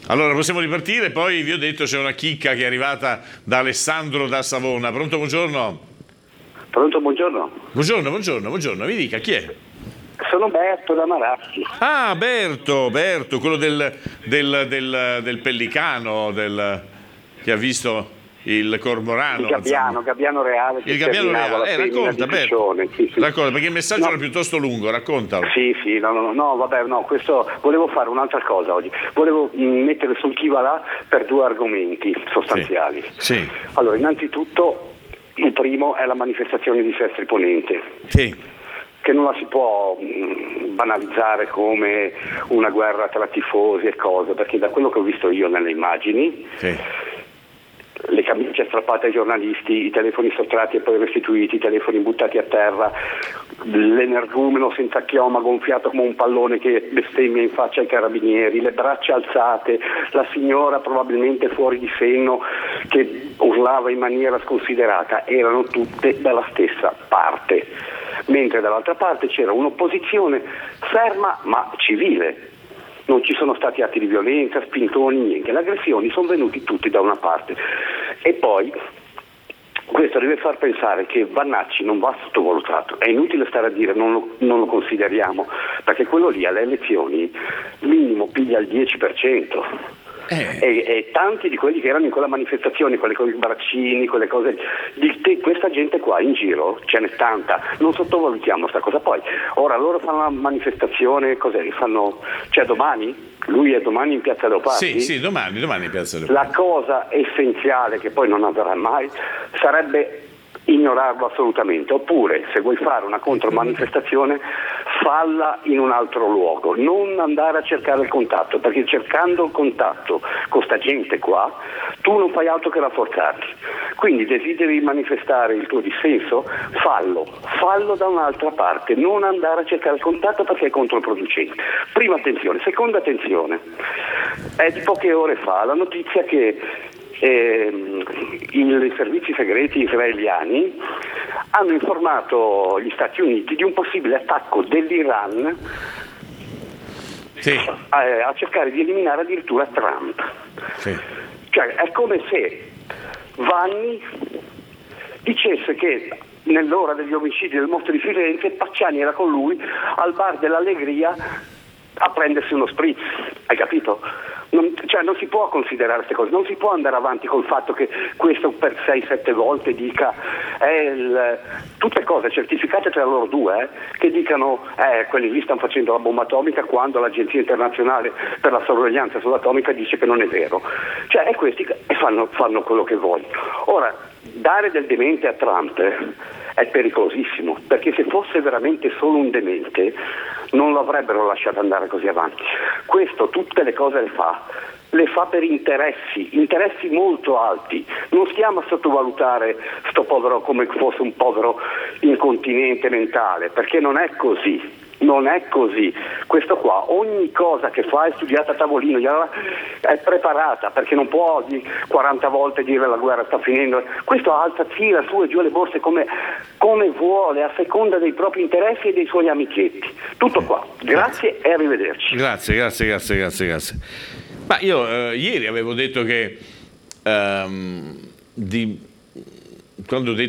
Allora possiamo ripartire, poi vi ho detto c'è una chicca che è arrivata da Alessandro da Savona. Pronto, buongiorno? Pronto, buongiorno. Buongiorno, mi dica chi è? Sono Berto da Maraschi. Ah, Berto, quello del pellicano, che ha visto il cormorano. Gabbiano reale. Il gabbiano reale, racconta, Berto. Sì. Racconta, perché il messaggio era piuttosto lungo, raccontalo. Sì, questo volevo fare un'altra cosa oggi. Volevo mettere sul chi va là per due argomenti sostanziali. Sì. Allora, innanzitutto, il primo è la manifestazione di Sestri Ponente. Sì. Che non la si può banalizzare come una guerra tra tifosi e cose, perché da quello che ho visto io nelle immagini, sì, le camicie strappate ai giornalisti, i telefoni sottratti e poi restituiti, i telefoni buttati a terra, l'energumeno senza chioma gonfiato come un pallone che bestemmia in faccia ai carabinieri, le braccia alzate, la signora probabilmente fuori di senno che urlava in maniera sconsiderata, erano tutte dalla stessa parte, mentre dall'altra parte c'era un'opposizione ferma ma civile. Non ci sono stati atti di violenza, spintoni, niente. Le aggressioni sono venuti tutti da una parte. E poi questo deve far pensare che Vannacci non va sottovalutato. È inutile stare a dire non lo consideriamo, perché quello lì alle elezioni minimo piglia il 10%. E tanti di quelli che erano in quella manifestazione, quelle con i braccini, quelle cose, questa gente qua in giro ce n'è tanta, non sottovalutiamo sta cosa. Poi ora loro fanno una manifestazione, cos'è? Cioè domani? Lui è domani in Piazza Leopardi? Sì, domani in Piazza Leopardi. La cosa essenziale, che poi non avverrà mai, sarebbe ignorarlo assolutamente, oppure se vuoi fare una contromanifestazione falla in un altro luogo, non andare a cercare il contatto, perché cercando il contatto con sta gente qua tu non fai altro che rafforzarti. Quindi desideri manifestare il tuo dissenso, fallo da un'altra parte, non andare a cercare il contatto perché è controproducente. Prima attenzione. Seconda attenzione, è di poche ore fa la notizia che i servizi segreti israeliani hanno informato gli Stati Uniti di un possibile attacco dell'Iran a cercare di eliminare addirittura Trump. Sì. Cioè è come se Vanni dicesse che nell'ora degli omicidi del mostro di Firenze Pacciani era con lui al bar dell'Allegria a prendersi uno spritz, hai capito? Non si può considerare queste cose, non si può andare avanti col fatto che questo per 6-7 volte dica tutte cose certificate tra loro due, che dicano quelli lì stanno facendo la bomba atomica, quando l'Agenzia Internazionale per la Sorveglianza sull'Atomica dice che non è vero. Cioè questi fanno quello che vogliono. Ora, dare del demente a Trump è pericolosissimo, perché se fosse veramente solo un demente non lo avrebbero lasciato andare così avanti. Questo tutte le cose le fa per interessi molto alti. Non stiamo a sottovalutare sto povero come fosse un povero incontinente mentale, perché non è così. Questo qua ogni cosa che fa è studiata a tavolino, è preparata, perché non può 40 volte dire la guerra sta finendo. Questo tira su e giù le borse come vuole, a seconda dei propri interessi e dei suoi amichetti. Tutto qua. Grazie e arrivederci. Grazie. Ma io ieri avevo detto che quando ho detto